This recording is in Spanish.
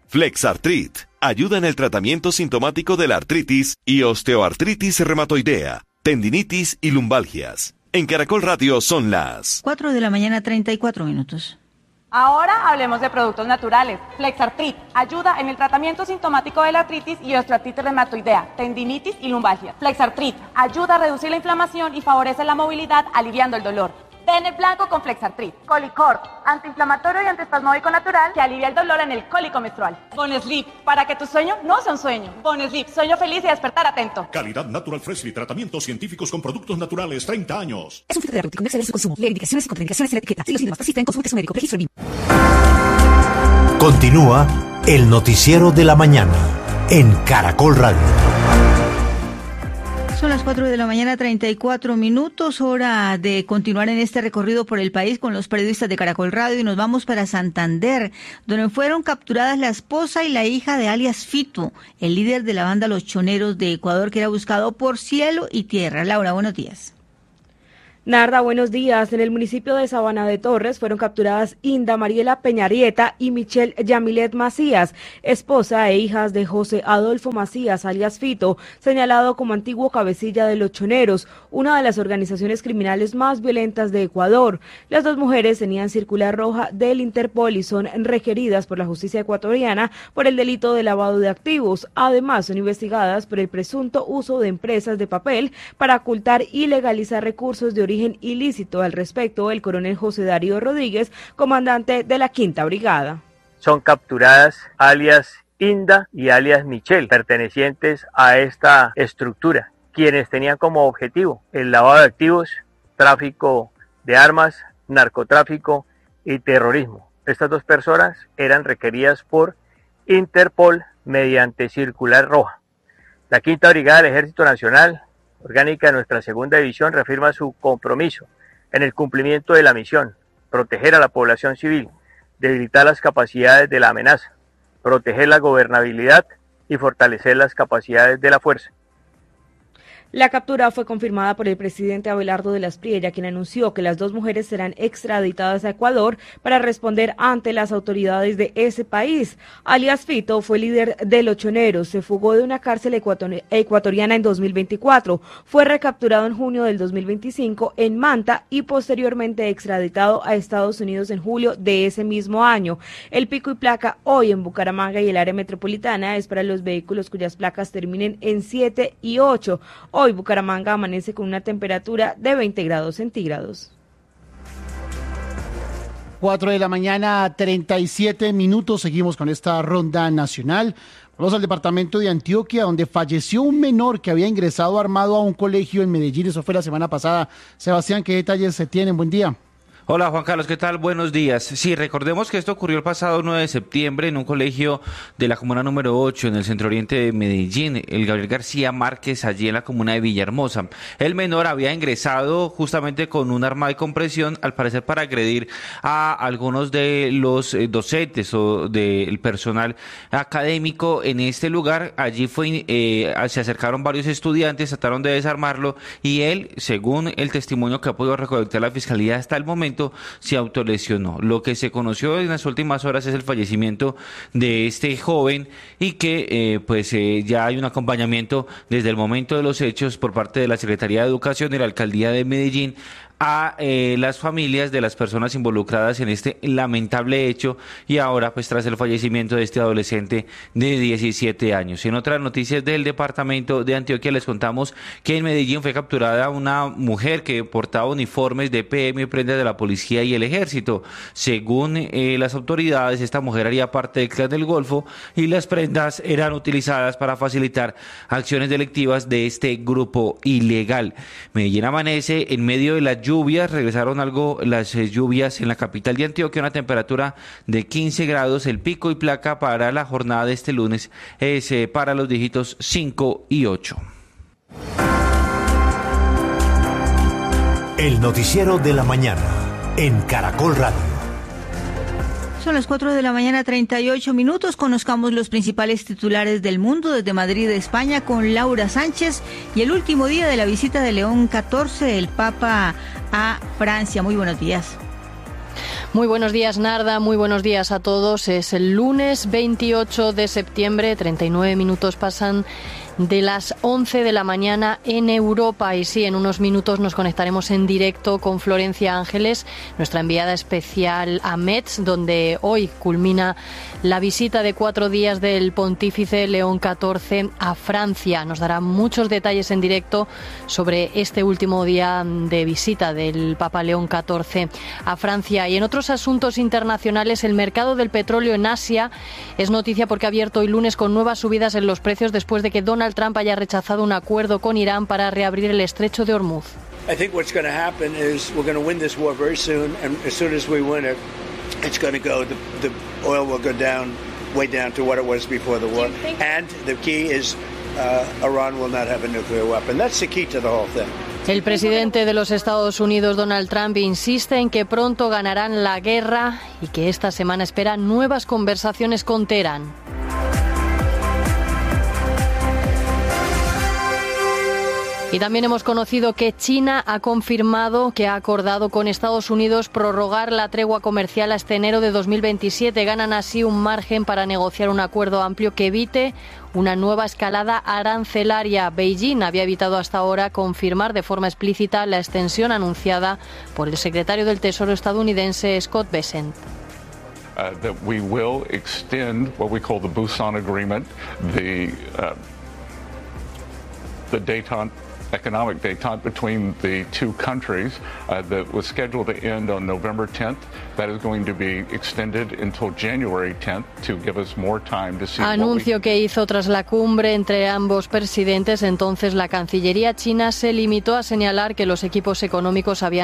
Flexartrit ayuda en el tratamiento sintomático de la artritis y osteoartritis reumatoidea, tendinitis y lumbalgias. En Caracol Radio son las 4 de la mañana, 34 minutos. Ahora hablemos de productos naturales. Flexartrit ayuda en el tratamiento sintomático de la artritis y osteoartritis reumatoidea, tendinitis y lumbalgia. Flexartrit ayuda a reducir la inflamación y favorece la movilidad, aliviando el dolor. Ten el blanco con Flexartrit. Colicort, antiinflamatorio y antiespasmódico natural que alivia el dolor en el cólico menstrual. Bonesleep, para que tu sueño no sea un sueño. Bonesleep, sueño feliz y despertar atento. Calidad Natural Freshly, tratamientos científicos con productos naturales, 30 años. Es un fitoterapéutico, no exceder su consumo. Lee indicaciones y contraindicaciones en la etiqueta. Si los síntomas persisten, consulte a su médico. Registro BIM. Continúa el noticiero de la mañana en Caracol Radio. Son las 4 de la mañana, 34 minutos, hora de continuar en este recorrido por el país con los periodistas de Caracol Radio y nos vamos para Santander, donde fueron capturadas la esposa y la hija de alias Fito, el líder de la banda Los Choneros de Ecuador, que era buscado por cielo y tierra. Laura, buenos días. Narda, buenos días. En el municipio de Sabana de Torres fueron capturadas Inda Mariela Peñarieta y Michelle Yamilet Macías, esposa e hijas de José Adolfo Macías, alias Fito, señalado como antiguo cabecilla de Los Choneros, una de las organizaciones criminales más violentas de Ecuador. Las dos mujeres tenían circular roja del Interpol y son requeridas por la justicia ecuatoriana por el delito de lavado de activos. Además, son investigadas por el presunto uso de empresas de papel para ocultar y legalizar recursos de origen ilícito. Al respecto, el coronel José Darío Rodríguez, comandante de la Quinta Brigada. Son capturadas alias Inda y alias Michelle, pertenecientes a esta estructura, quienes tenían como objetivo el lavado de activos, tráfico de armas, narcotráfico y terrorismo. Estas dos personas eran requeridas por Interpol mediante circular roja. La Quinta Brigada del Ejército Nacional, orgánica de nuestra segunda división, reafirma su compromiso en el cumplimiento de la misión: proteger a la población civil, debilitar las capacidades de la amenaza, proteger la gobernabilidad y fortalecer las capacidades de la fuerza. La captura fue confirmada por el presidente Abelardo de la Espriella, quien anunció que las dos mujeres serán extraditadas a Ecuador para responder ante las autoridades de ese país. Alias Fito fue líder de Los Choneros, se fugó de una cárcel ecuatoriana en 2024, fue recapturado en junio del 2025 en Manta y posteriormente extraditado a Estados Unidos en julio de ese mismo año. El pico y placa hoy en Bucaramanga y el área metropolitana es para los vehículos cuyas placas terminen en 7 y 8. Hoy Bucaramanga amanece con una temperatura de 20 grados centígrados. 4 de la mañana, 37 minutos. Seguimos con esta ronda nacional. Vamos al departamento de Antioquia, donde falleció un menor que había ingresado armado a un colegio en Medellín. Eso fue la semana pasada. Sebastián, ¿qué detalles se tienen? Buen día. Hola Juan Carlos, ¿qué tal? Buenos días. Sí, recordemos que esto ocurrió el pasado 9 de septiembre en un colegio de la comuna número 8 en el centro oriente de Medellín, el Gabriel García Márquez, allí en la comuna de Villahermosa. El menor había ingresado justamente con un arma de compresión, al parecer para agredir a algunos de los docentes o del personal académico en este lugar. Allí se acercaron varios estudiantes, trataron de desarmarlo y él, según el testimonio que ha podido recolectar la Fiscalía hasta el momento, se autolesionó. Lo que se conoció en las últimas horas es el fallecimiento de este joven y que ya hay un acompañamiento desde el momento de los hechos por parte de la Secretaría de Educación y la Alcaldía de Medellín a las familias de las personas involucradas en este lamentable hecho y ahora pues tras el fallecimiento de este adolescente de 17 años. En otras noticias del departamento de Antioquia les contamos que en Medellín fue capturada una mujer que portaba uniformes de PM y prendas de la policía y el ejército. Según las autoridades, esta mujer haría parte del Clan del Golfo y las prendas eran utilizadas para facilitar acciones delictivas de este grupo ilegal. Medellín amanece en medio de la lluvias, regresaron algo las lluvias en la capital de Antioquia, una temperatura de 15 grados, el pico y placa para la jornada de este lunes es para los dígitos 5 y 8. El noticiero de la mañana en Caracol Radio. Son las 4 de la mañana, 38 minutos. Conozcamos los principales titulares del mundo desde Madrid, España, con Laura Sánchez. Y el último día de la visita de León XIV, el Papa a Francia. Muy buenos días. Muy buenos días, Narda, muy buenos días a todos. Es el lunes 28 de septiembre, 39 minutos pasan de las 11 de la mañana en Europa. Y sí, en unos minutos nos conectaremos en directo con Florencia Ángeles, nuestra enviada especial a Metz, donde hoy culmina la visita de 4 días del pontífice León XIV a Francia. Nos dará muchos detalles en directo sobre este último día de visita del Papa León XIV a Francia. Y en otros asuntos internacionales, el mercado del petróleo en Asia es noticia porque ha abierto hoy lunes con nuevas subidas en los precios después de que Donald Trump haya rechazado un acuerdo con Irán para reabrir el estrecho de Hormuz. I think what's going to happen is we're going to win this war very soon, and as soon as we win it, it's going to go. The oil will go down, way down to what it was before the war, and the key is Iran will not have a nuclear weapon. That's the key to the whole thing. El presidente de los Estados Unidos, Donald Trump, insiste en que pronto ganarán la guerra y que esta semana espera nuevas conversaciones con Teherán. Y también hemos conocido que China ha confirmado que ha acordado con Estados Unidos prorrogar la tregua comercial hasta enero de 2027. Ganan así un margen para negociar un acuerdo amplio que evite una nueva escalada arancelaria. Beijing había evitado hasta ahora confirmar de forma explícita la extensión anunciada por el secretario del Tesoro estadounidense Scott Bessent. That we will extend what we call the Busan Agreement, the détente economic détente between the two countries that was scheduled to end on November 10th. That is going to be extended until January 10th to give us more time to see. Anuncio que hizo tras la cumbre entre ambos presidentes. Entonces la Cancillería china se limitó a señalar que los equipos económicos habían